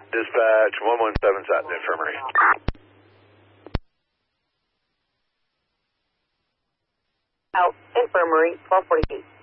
Dispatch 117's at the infirmary. Out, infirmary, 1248.